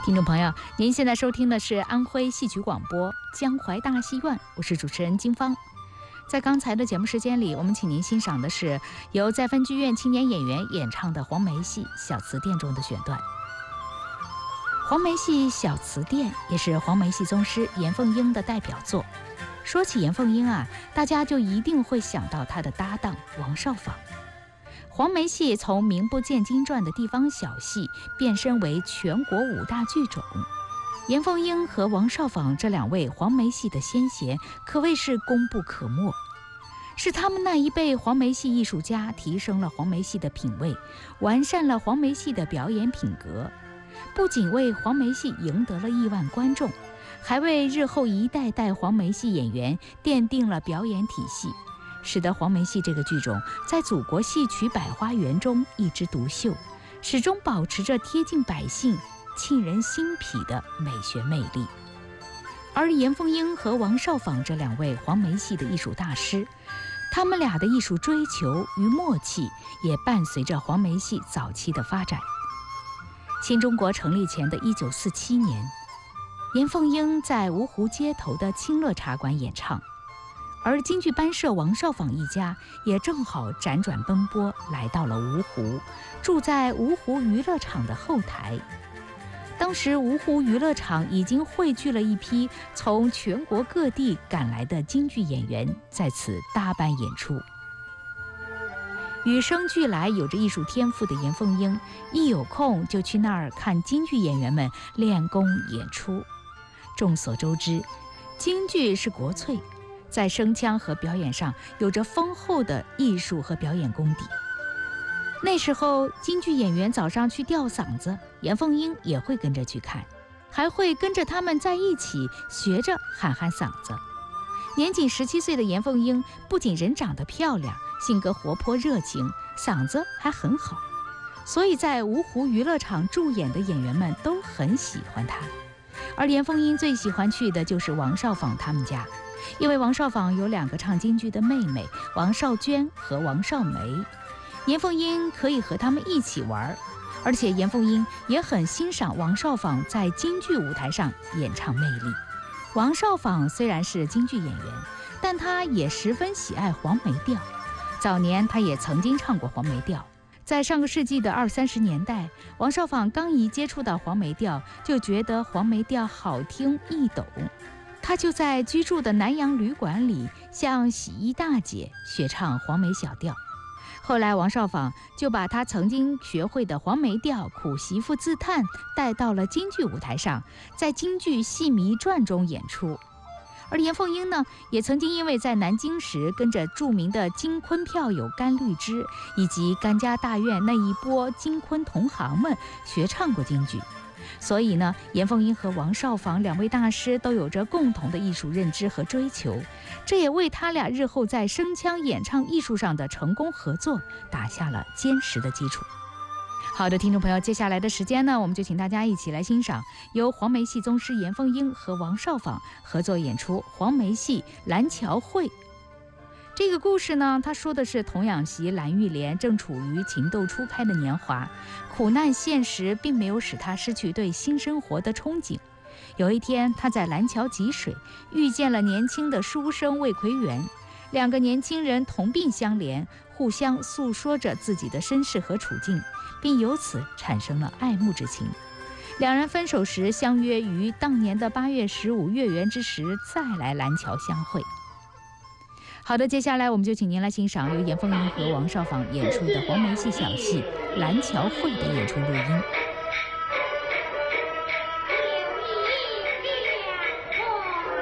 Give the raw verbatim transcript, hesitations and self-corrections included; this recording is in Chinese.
听众朋友，您现在收听的是安徽戏曲广播江淮大戏院，我是主持人金芳。在刚才的节目时间里，我们请您欣赏的是由在分剧院青年演员演唱的黄梅戏《小词殿》中的选段。黄梅戏《小词殿》也是黄梅戏宗师严凤英的代表作。说起严凤英啊，大家就一定会想到她的搭档王少舫。黄梅戏从名不见经传的地方小戏变身为全国五大剧种，严凤英和王少舫这两位黄梅戏的先贤可谓是功不可没，是他们那一辈黄梅戏艺术家提升了黄梅戏的品味，完善了黄梅戏的表演品格，不仅为黄梅戏赢得了亿万观众，还为日后一代代黄梅戏演员奠定了表演体系，使得黄梅戏这个剧种在祖国戏曲百花园中一枝独秀，始终保持着贴近百姓、沁人心脾的美学魅力。而严凤英和王少舫这两位黄梅戏的艺术大师，他们俩的艺术追求与默契也伴随着黄梅戏早期的发展。新中国成立前的一九四七年，严凤英在芜湖街头的清乐茶馆演唱，而京剧班社王少舫一家也正好辗转奔波来到了芜湖，住在芜湖娱乐场的后台。当时芜湖娱乐场已经汇聚了一批从全国各地赶来的京剧演员，在此搭班演出。与生俱来有着艺术天赋的严凤英，一有空就去那儿看京剧演员们练功演出。众所周知，京剧是国粹，在声腔和表演上有着丰厚的艺术和表演功底。那时候京剧演员早上去吊嗓子，严凤英也会跟着去看，还会跟着他们在一起学着喊喊嗓子。年仅十七岁的严凤英不仅人长得漂亮，性格活泼热情，嗓子还很好，所以在芜湖娱乐场驻演的演员们都很喜欢她。而严凤英最喜欢去的就是王少舫他们家，因为王少舫有两个唱京剧的妹妹王少娟和王少梅，严凤英可以和他们一起玩，而且严凤英也很欣赏王少舫在京剧舞台上演唱魅力。王少舫虽然是京剧演员，但他也十分喜爱黄梅调，早年他也曾经唱过黄梅调。在上个世纪的二三十年代，王少舫刚一接触到黄梅调，就觉得黄梅调好听易懂，他就在居住的南洋旅馆里向洗衣大姐学唱黄梅小调。后来王少舫就把他曾经学会的黄梅调《苦媳妇自叹》带到了京剧舞台上，在京剧《戏迷传》中演出。而严凤英呢，也曾经因为在南京时跟着著名的京昆票友甘绿枝以及甘家大院那一波京昆同行们学唱过京剧，所以呢，严凤英和王少舫两位大师都有着共同的艺术认知和追求，这也为他俩日后在声腔演唱艺术上的成功合作打下了坚实的基础。好的，听众朋友，接下来的时间呢，我们就请大家一起来欣赏由黄梅戏宗师严凤英和王少舫合作演出黄梅戏《蓝桥会》。这个故事呢，他说的是童养媳蓝玉莲正处于情窦初开的年华，苦难现实并没有使她失去对新生活的憧憬。有一天，她在蓝桥汲水，遇见了年轻的书生魏奎元，两个年轻人同病相怜，互相诉说着自己的身世和处境，并由此产生了爱慕之情。两人分手时相约于当年的八月十五月圆之时再来蓝桥相会。好的，接下来我们就请您来欣赏由严凤英和王少舫演出的黄梅戏小戏《蓝桥会》的演出录音。